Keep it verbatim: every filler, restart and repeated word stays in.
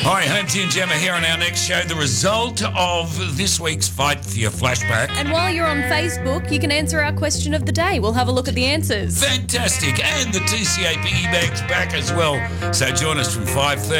Hi, Hunty and Gemma here on our next show. The result of this week's Fight for Your Flashback. And while you're on Facebook, you can answer our question of the day. We'll have a look at the answers. Fantastic. And the T C A Piggy Bag's back as well. So join us from five thirty.